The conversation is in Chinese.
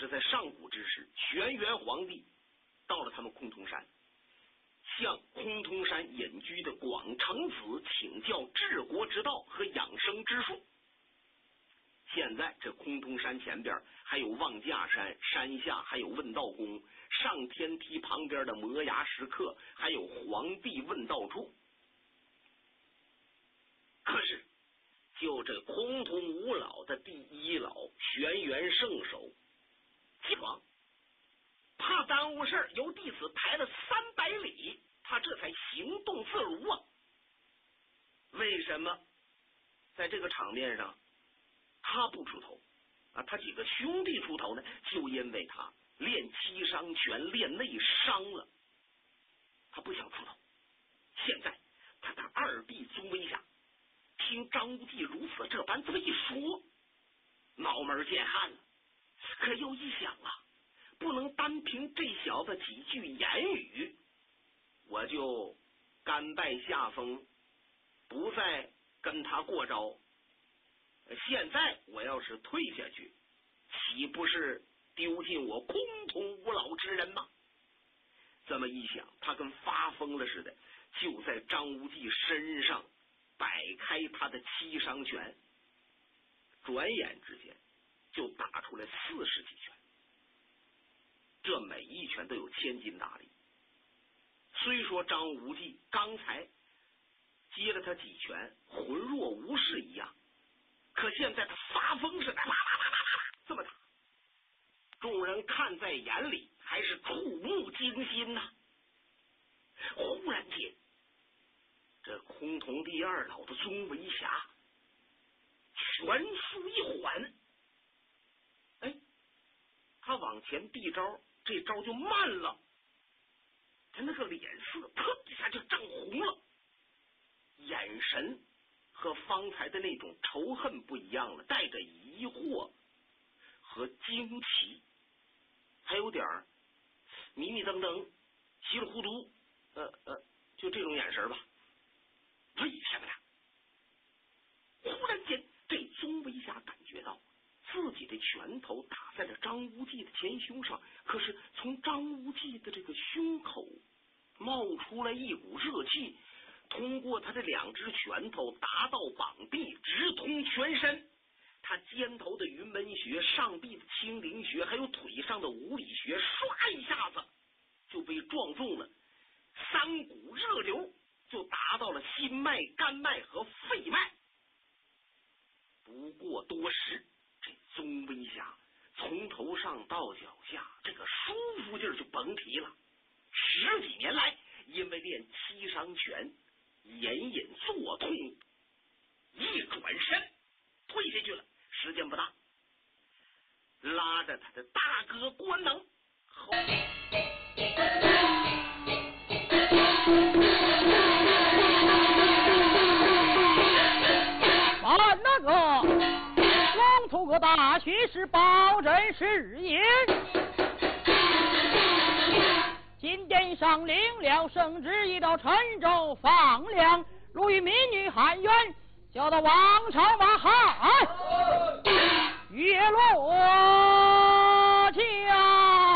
是在上古之时，轩辕皇帝到了他们崆峒山，向崆峒山隐居的广成子请教治国之道和养生之术。现在这崆峒山前边还有望驾山，山下还有问道宫，上天梯旁边的摩崖石刻，还有皇帝问道处。可是就这崆峒五老的第一老轩辕圣手急忙，怕耽误事儿，由弟子排了300里，他这才行动自如啊。为什么在这个场面上他不出头啊？他几个兄弟出头呢？就因为他练七伤拳练内伤了，他不想出头。现在他的二弟宗威侠听张无忌如此这般这么一说，脑门见汗了。可又一想啊，不能单凭这小子几句言语，我就甘拜下风，不再跟他过招。现在我要是退下去，岂不是丢尽我崆峒五老之人吗？这么一想，他跟发疯了似的，就在张无忌身上摆开他的七伤拳，转眼之间就打出来40几拳，这每一拳都有千斤大力。虽说张无忌刚才接了他几拳浑若无事一样，可现在他发疯似的啦啦啦啦啦这么打，众人看在眼里，还是触目惊心呐。忽然间，这崆峒第二老的宗维侠拳速一缓，他往前递招，这招就慢了，他那个脸色腾一下就涨红了，眼神和方才的那种仇恨不一样了，带着疑惑和惊奇，还有点迷迷瞪瞪稀里糊涂，就这种眼神吧。为什么呢？忽然间这宗维侠感觉到自己的拳头打在了张无忌的前胸上，可是从张无忌的这个胸口冒出来一股热气，通过他的2只拳头达到膀臂，直通全身。他肩头的云门穴，上臂的青灵穴，还有腿上的五里穴，唰一下子就被撞中了，3股热流就达到了心脉、肝脉和肺脉。不过多时，这宗威侠从头上到脚下这个舒服劲儿就甭提了。10几年来，因为练七伤拳，隐隐作痛，一转身退下去了。时间不大，拉着他的大哥关能后把那个龙图个大学士保证誓言，今天上领了圣旨，已到陈州放粮，如与民女喊冤，叫到王朝马汉月落。